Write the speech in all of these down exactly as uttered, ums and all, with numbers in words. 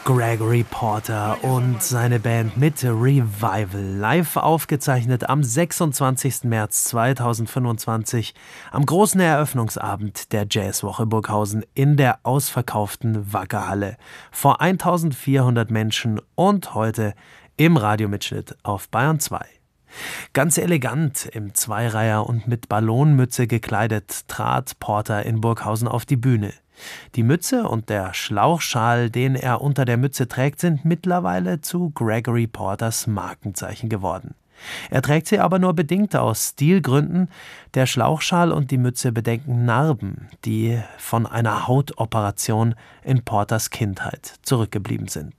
Gregory Porter und seine Band mit Revival, live aufgezeichnet am sechsundzwanzigsten März zweitausendfünfundzwanzig, am großen Eröffnungsabend der Jazzwoche Burghausen in der ausverkauften Wackerhalle vor eintausendvierhundert Menschen und heute im Radiomitschnitt auf Bayern zwei. Ganz elegant im Zweireiher und mit Ballonmütze gekleidet trat Porter in Burghausen auf die Bühne. Die Mütze und der Schlauchschal, den er unter der Mütze trägt, sind mittlerweile zu Gregory Porters Markenzeichen geworden. Er trägt sie aber nur bedingt aus Stilgründen. Der Schlauchschal und die Mütze bedecken Narben, die von einer Hautoperation in Porters Kindheit zurückgeblieben sind.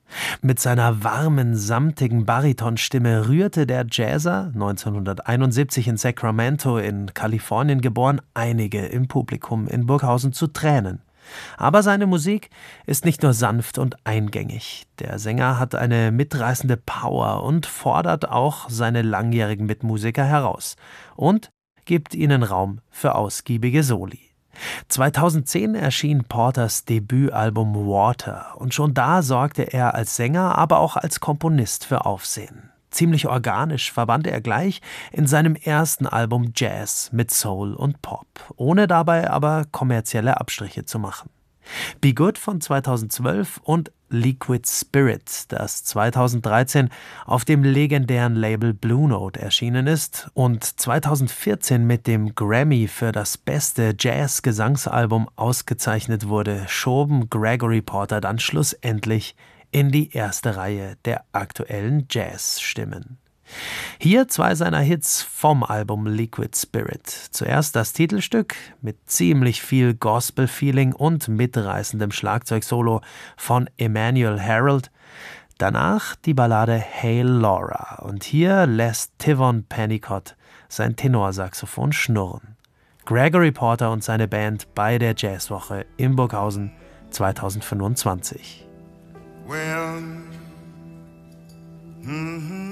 Mit seiner warmen, samtigen Baritonstimme rührte der Jazzer, neunzehnhunderteinundsiebzig in Sacramento in Kalifornien geboren, einige im Publikum in Burghausen zu Tränen. Aber seine Musik ist nicht nur sanft und eingängig. Der Sänger hat eine mitreißende Power und fordert auch seine langjährigen Mitmusiker heraus und gibt ihnen Raum für ausgiebige Soli. zweitausendzehn erschien Porters Debütalbum Water und schon da sorgte er als Sänger, aber auch als Komponist für Aufsehen. Ziemlich organisch verband er gleich in seinem ersten Album Jazz mit Soul und Pop, ohne dabei aber kommerzielle Abstriche zu machen. Be Good von zweitausendzwölf und Liquid Spirit, das zweitausenddreizehn auf dem legendären Label Blue Note erschienen ist und zweitausendvierzehn mit dem Grammy für das beste Jazz-Gesangsalbum ausgezeichnet wurde, schoben Gregory Porter dann schlussendlich in die erste Reihe der aktuellen Jazzstimmen. Hier zwei seiner Hits vom Album Liquid Spirit. Zuerst das Titelstück mit ziemlich viel Gospel-Feeling und mitreißendem Schlagzeugsolo von Emmanuel Harold. Danach die Ballade Hey Laura. Und hier lässt Tivon Pennicott sein Tenorsaxophon schnurren. Gregory Porter und seine Band bei der Jazzwoche in Burghausen zweitausendfünfundzwanzig. Well, mm-hmm.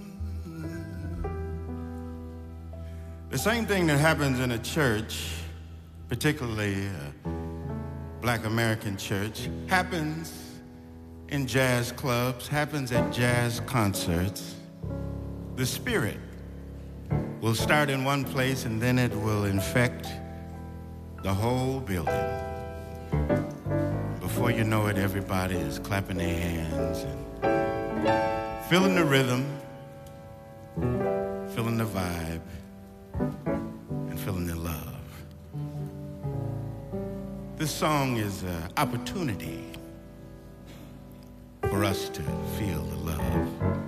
The same thing that happens in a church, particularly a Black American church, happens in jazz clubs, happens at jazz concerts. The spirit will start in one place and then it will infect the whole building. Before you know it, everybody is clapping their hands and feeling the rhythm, feeling the vibe, and feeling the love. This song is an opportunity for us to feel the love.